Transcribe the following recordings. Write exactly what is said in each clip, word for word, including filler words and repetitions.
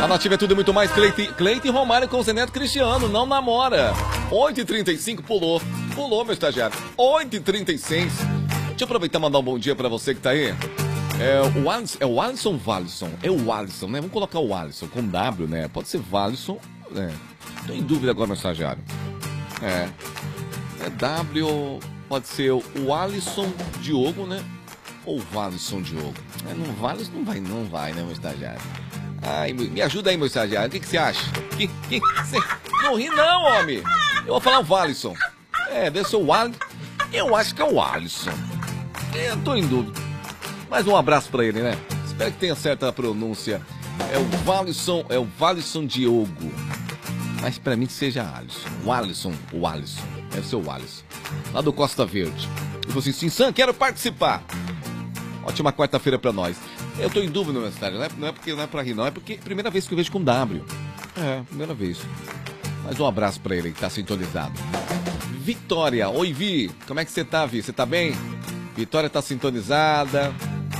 Nativa é tudo e muito mais. Cleite, Cleite e Romário com o Zeneto Cristiano. Não namora. oito e trinta e cinco, pulou. Pulou, meu estagiário. oito e trinta e seis. Deixa eu aproveitar e mandar um bom dia pra você que tá aí. É o Alisson, é o Alisson Valisson. É o Alisson, né? Vamos colocar o Alisson com W, né? Pode ser Valisson. É. Tô em dúvida agora, meu estagiário. É. É W. Pode ser o Alisson Diogo, né? Ou Valisson Diogo. É, não vale, não vai, não vai, né, meu estagiário? Ai, me ajuda aí, meu estagiário. O que, que você acha? Que, que, você... Não ri não, homem. Eu vou falar o Valisson. É, deve ser o Alisson. Eu acho que é o Alisson. Eu tô em dúvida. Mais um abraço pra ele, né? Espero que tenha certa pronúncia. É o Valisson, é o Valisson Diogo. Mas pra mim que seja Alisson. O Alisson, o Alisson. Deve ser o Alisson. Lá do Costa Verde. Eu falei assim, sim, Sam, quero participar. Ótima quarta-feira pra nós. Eu tô em dúvida, meu cidade. Não é, não é porque não é pra rir, não. É porque é a primeira vez que eu vejo com W. É, primeira vez. Mais um abraço pra ele que tá sintonizado. Vitória. Oi, Vi. Como é que você tá, Vi? Você tá bem? Vitória tá sintonizada.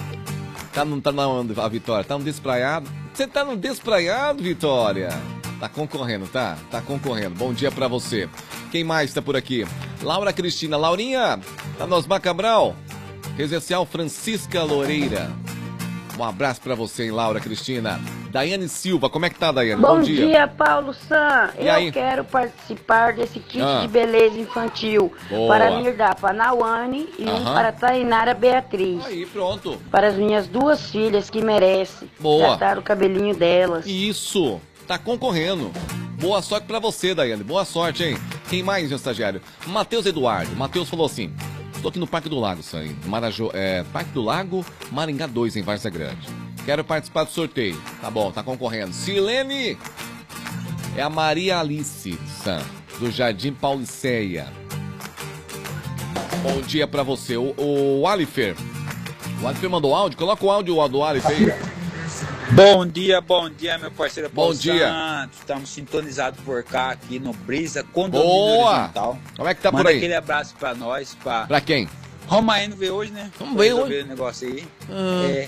Tá no, tá na onda, a Vitória? Tá no despraiado? Você tá no despraiado, Vitória? Tá concorrendo, tá? Tá concorrendo. Bom dia pra você. Quem mais tá por aqui? Laura Cristina. Laurinha, tá no Osmar Cabral. Residencial Francisca Loureira. Um abraço pra você, hein, Laura Cristina. Daiane Silva, como é que tá, Daiane? Bom, Bom dia. dia, Paulo Sam. E Eu aí? quero participar desse kit Ah. de beleza infantil. Boa. Para me dar para Nauane e um Aham. para Tainara Beatriz. Aí, pronto. Para as minhas duas filhas que merecem. Boa. Tratar o cabelinho delas. Isso, tá concorrendo. Boa sorte pra você, Daiane. Boa sorte, hein? Quem mais, meu estagiário? Matheus Eduardo. Matheus falou assim: estou aqui no Parque do Lago, Sam. Marajó, é, Parque do Lago, Maringá dois, em Várzea Grande. Quero participar do sorteio. Tá bom, tá concorrendo. Silene! É a Maria Alice, Sam, do Jardim Pauliceia. Bom dia pra você. O, o Alifer. O Alifer mandou áudio. Coloca o áudio do Alifer aí. Bom dia, bom dia, meu parceiro Paulo Bom dia. Santos. Estamos sintonizados por cá, aqui no Brisa, Condomínio Boa! Horizontal. Como é que tá Manda por aí? aquele abraço pra nós, pra... Pra quem? Romaino veio hoje, né? Vamos Pra ver resolver hoje. o negócio aí. Ah. É,